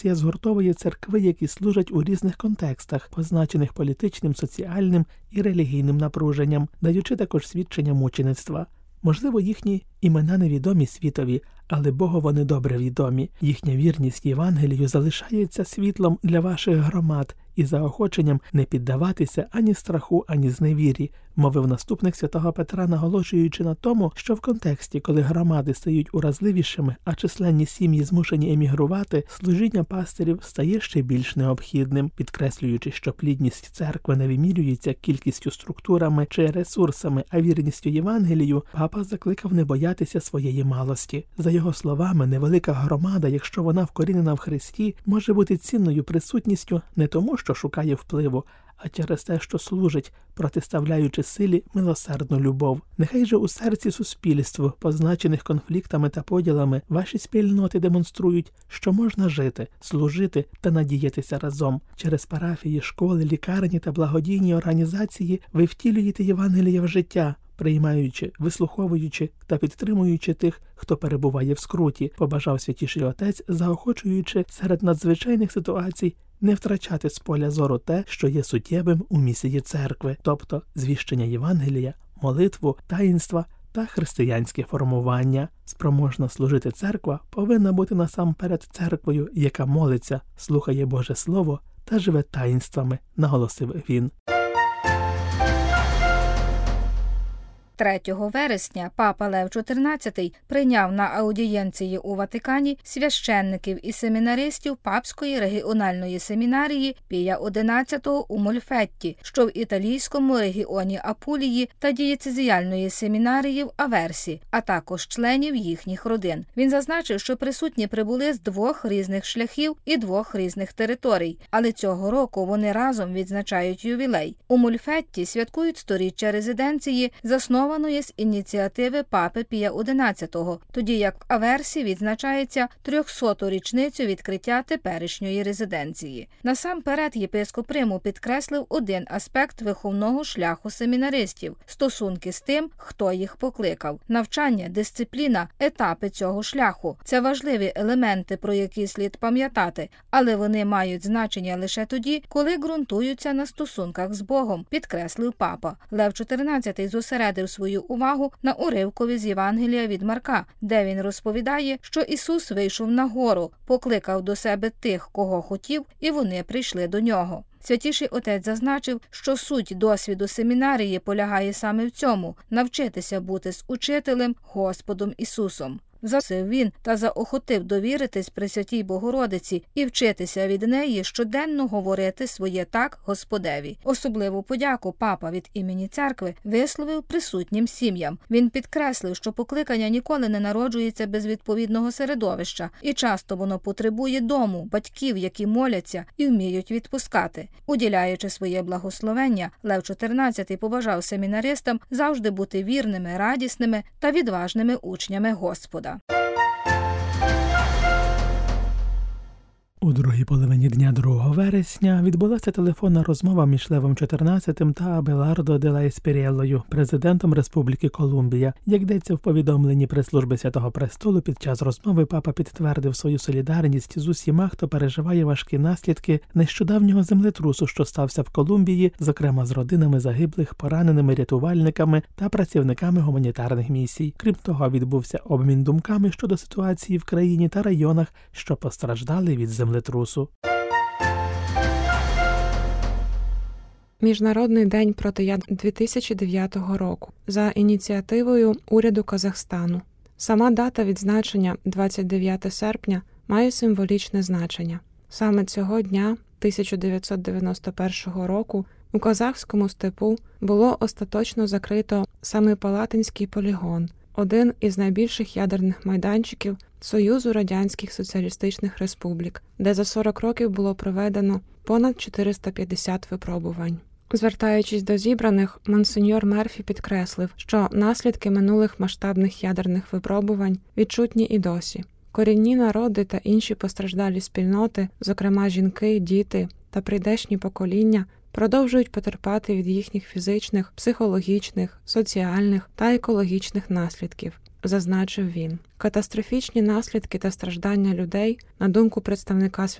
організація згуртовує церкви, які служать у різних контекстах, позначених політичним, соціальним і релігійним напруженням, даючи також свідчення мучеництва. Можливо, їхні імена невідомі світові, але Богу вони добре відомі. Їхня вірність Євангелію залишається світлом для ваших громад і заохоченням не піддаватися ані страху, ані зневірі, мовив наступник святого Петра, наголошуючи на тому, що в контексті, коли громади стають уразливішими, а численні сім'ї змушені емігрувати, служіння пастирів стає ще більш необхідним, підкреслюючи, що плідність церкви не вимірюється кількістю структурами чи ресурсами, а вірністю Євангелію, папа закликав не боятися своєї малості. За його словами, невелика громада, якщо вона вкорінена в Христі, може бути цінною присутністю не тому, що шукає впливу, а через те, що служить, протиставляючи силі милосердну любов. Нехай же у серці суспільства, позначених конфліктами та поділами, ваші спільноти демонструють, що можна жити, служити та надіятися разом. Через парафії, школи, лікарні та благодійні організації ви втілюєте Євангеліє в життя, приймаючи, вислуховуючи та підтримуючи тих, хто перебуває в скруті, побажав святіший отець, заохочуючи серед надзвичайних ситуацій не втрачати з поля зору те, що є суттєвим у місії церкви, тобто звіщення Євангелія, молитву, таїнства та християнське формування. Спроможна служити церква повинна бути насамперед церквою, яка молиться, слухає Боже Слово та живе таїнствами, наголосив він. 3 вересня папа Лев XIV прийняв на аудієнції у Ватикані священників і семінаристів Папської регіональної семінарії Пія XI у Мольфетті, що в італійському регіоні Апулії, та дієцезіальної семінарії в Аверсі, а також членів їхніх родин. Він зазначив, що присутні прибули з 2 різних шляхів і 2 різних територій, але цього року вони разом відзначають ювілей. У Мольфетті святкують 100-річчя резиденції, заснованої з ініціативи папи Пія XI, тоді як в Аверсі відзначається 300-ту річницю відкриття теперішньої резиденції. Насамперед єпископ Риму підкреслив один аспект виховного шляху семінаристів – стосунки з тим, хто їх покликав. Навчання, дисципліна, етапи цього шляху – це важливі елементи, про які слід пам'ятати, але вони мають значення лише тоді, коли ґрунтуються на стосунках з Богом, підкреслив папа. Лев XIV зосередив свою увагу на уривкові з Євангелія від Марка, де він розповідає, що Ісус вийшов на гору, покликав до себе тих, кого хотів, і вони прийшли до нього. Святіший отець зазначив, що суть досвіду семінарії полягає саме в цьому – навчитися бути з учителем Господом Ісусом. Засив він та заохотив довіритись Пресвятій Богородиці і вчитися від неї щоденно говорити своє «так» Господеві. Особливу подяку папа від імені церкви висловив присутнім сім'ям. Він підкреслив, що покликання ніколи не народжується без відповідного середовища, і часто воно потребує дому, батьків, які моляться і вміють відпускати. Уділяючи своє благословення, Лев XIV побажав семінаристам завжди бути вірними, радісними та відважними учнями Господа. У другій половині дня 2 вересня відбулася телефонна розмова між Левом XIV та Абелардо де ла Еспірєллою, президентом Республіки Колумбія. Як йдеться в повідомленні прес-служби Святого Престолу, під час розмови папа підтвердив свою солідарність з усіма, хто переживає важкі наслідки нещодавнього землетрусу, що стався в Колумбії, зокрема з родинами загиблих, пораненими рятувальниками та працівниками гуманітарних місій. Крім того, відбувся обмін думками щодо ситуації в країні та районах, що постраждали від землетрусу. Міжнародний день протияд 2009 року за ініціативою уряду Казахстану. Сама дата відзначення 29 серпня має символічне значення. Саме цього дня 1991 року у казахському степу було остаточно закрито Семипалатинський полігон, один із найбільших ядерних майданчиків Союзу Радянських Соціалістичних Республік, де за 40 років було проведено понад 450 випробувань. Звертаючись до зібраних, монсеньор Мерфі підкреслив, що наслідки минулих масштабних ядерних випробувань відчутні і досі. Корінні народи та інші постраждалі спільноти, зокрема жінки, діти та прийдешні покоління, продовжують потерпати від їхніх фізичних, психологічних, соціальних та екологічних наслідків, зазначив він. Катастрофічні наслідки та страждання людей, на думку представника